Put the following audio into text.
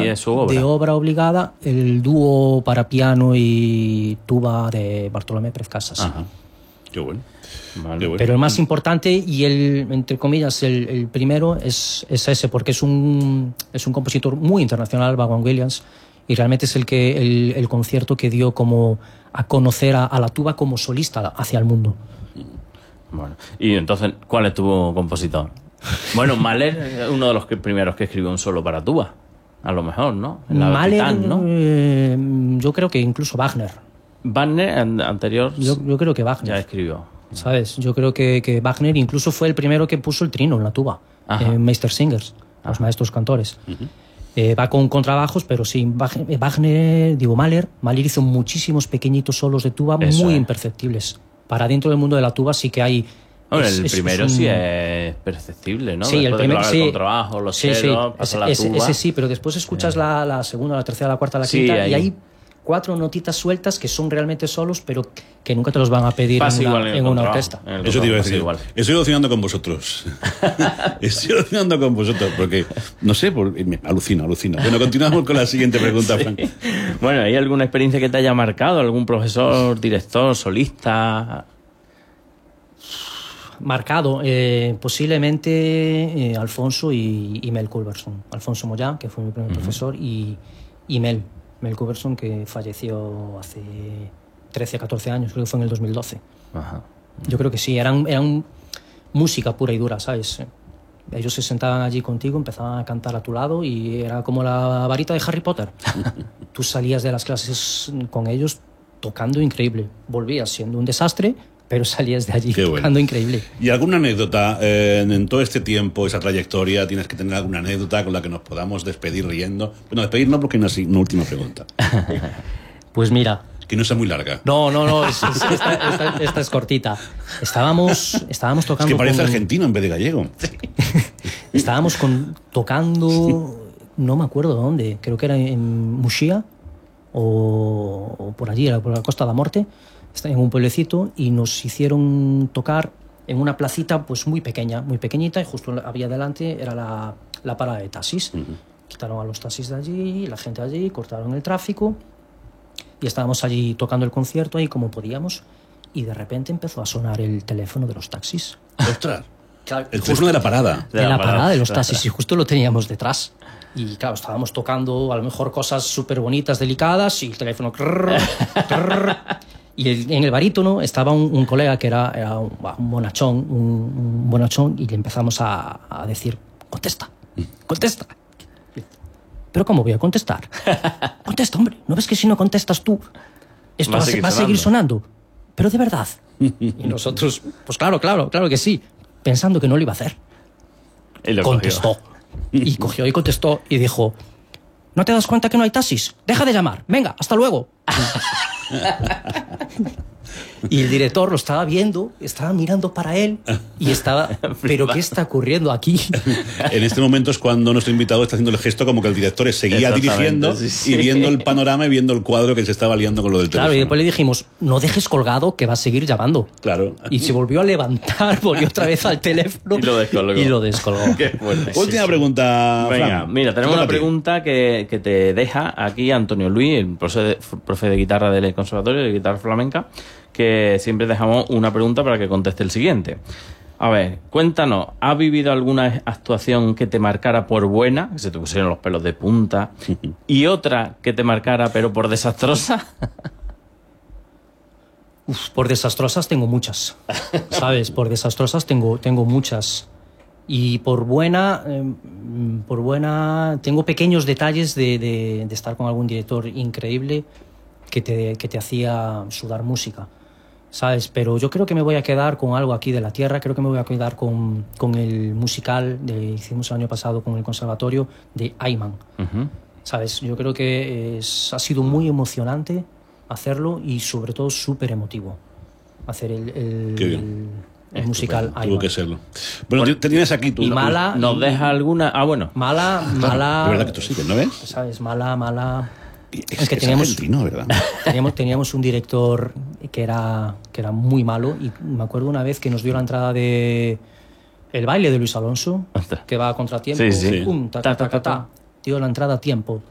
y es su obra. De obra obligada, el dúo para piano y tuba de Bartolomé Pérez Casas. Ajá. Qué bueno. Vale. Qué bueno. Pero el más importante y el, entre comillas, el primero es ese, porque es un compositor muy internacional, Vaughan Williams, y realmente es el concierto que dio como a conocer a la tuba como solista hacia el mundo. Bueno, y entonces, ¿cuál es tu compositor? Bueno, Mahler es uno de los primeros que escribió un solo para tuba, a lo mejor, ¿no? En la Mahler, Titán, ¿no? yo creo que incluso Wagner. Wagner, anterior, Yo creo que Wagner. ya escribió. ¿Sabes? Yo creo que Wagner incluso fue el primero que puso el trino en la tuba, en Meistersingers, los maestros cantores. Va con contrabajos, pero sí, Mahler hizo muchísimos pequeñitos solos de tuba muy imperceptibles. Para dentro del mundo de la tuba sí que hay... Bueno, el primero sí es perceptible, ¿no? Sí, el primero sí. El contrabajo, los ceros, pasa la tuba. Ese sí, pero después escuchas la segunda, la tercera, la cuarta, la quinta, y hay 4 notitas sueltas que son realmente solos, pero que nunca te los van a pedir en una orquesta. Eso te iba a decir. Estoy alucinando con vosotros. Estoy alucinando con vosotros, porque, no sé, alucino. Bueno, continuamos con la siguiente pregunta, Frank. Bueno, ¿hay alguna experiencia que te haya marcado? ¿Algún profesor, director, solista? Marcado, posiblemente Alfonso y Mel Culberson. Alfonso Moyá, que fue mi primer profesor, y Mel Culberson, que falleció hace 13, 14 años, creo que fue en el 2012. Ajá. Yo creo que sí, eran música pura y dura, ¿sabes? Ellos se sentaban allí contigo, empezaban a cantar a tu lado y era como la varita de Harry Potter. Tú salías de las clases con ellos tocando increíble. Volvías siendo un desastre, pero salías de allí tocando increíble. ¿Y alguna anécdota en todo este tiempo, esa trayectoria? ¿Tienes que tener alguna anécdota con la que nos podamos despedir riendo? Bueno, despedir no, porque hay una última pregunta. Pues mira... Que no sea muy larga. No, esta es cortita. Estábamos tocando... Es que parece argentino en vez de gallego. Sí. Estábamos tocando... No me acuerdo dónde. Creo que era en Muxía o por allí, por la Costa da Morte, en un pueblecito, y nos hicieron tocar en una placita pues muy pequeña, muy pequeñita, y justo había delante era la parada de taxis. Quitaron a los taxis de allí, la gente allí, cortaron el tráfico y estábamos allí tocando el concierto ahí como podíamos, y de repente empezó a sonar el teléfono de los taxis. ¡Ostras! Claro, el teléfono de la parada. De la parada de los taxis, y justo lo teníamos detrás. Y claro, estábamos tocando a lo mejor cosas súper bonitas, delicadas, y el teléfono... Y en el barítono estaba un colega que era un bonachón, y le empezamos a decir, contesta. ¿Pero cómo voy a contestar? Contesta, hombre, ¿no ves que si no contestas tú, esto va a seguir sonando? Pero de verdad. Y nosotros, pues claro que sí, pensando que no lo iba a hacer. Y lo contestó. Y cogió y contestó y dijo, ¿no te das cuenta que no hay taxis? Deja de llamar, venga, hasta luego. Y el director lo estaba viendo, estaba mirando para él y estaba, ¿pero qué está ocurriendo aquí? En este momento es cuando nuestro invitado está haciendo el gesto como que el director seguía dirigiendo y viendo el panorama y viendo el cuadro que se estaba liando con lo del teléfono. Claro, y después le dijimos, no dejes colgado que va a seguir llamando. Claro. Y se volvió a levantar, volvió otra vez al teléfono y lo descolgó. Qué fuerte. Última pregunta, Venga, Fran. mira, tenemos una pregunta que te deja aquí Antonio Luis, el profe de guitarra del Conservatorio de Guitarra Flamenca, que siempre dejamos una pregunta para que conteste el siguiente. A ver, cuéntanos, ¿has vivido alguna actuación que te marcara por buena, que se te pusieron los pelos de punta, y otra que te marcara pero por desastrosa? Por desastrosas tengo muchas, ¿sabes? Por desastrosas tengo muchas. Y por buena tengo pequeños detalles de estar con algún director increíble que te hacía sudar música, ¿sabes? Pero yo creo que me voy a quedar con algo aquí de la tierra. Creo que me voy a quedar con el musical que hicimos el año pasado con el Conservatorio de Ayman. ¿Sabes? Yo creo que ha sido muy emocionante hacerlo y sobre todo súper emotivo hacer el musical Ayman. Tuvo que serlo. Bueno, te tienes aquí tú. Y Mala... ¿Nos deja alguna? Ah, bueno. Mala... De verdad que tú sigues, ¿no ves? ¿Sabes? Mala... Es que teníamos, argentino, ¿verdad? Teníamos un director que era muy malo, y me acuerdo una vez que nos dio la entrada de el baile de Luis Alonso, que va a contratiempo, sí. Dio la entrada a tiempo,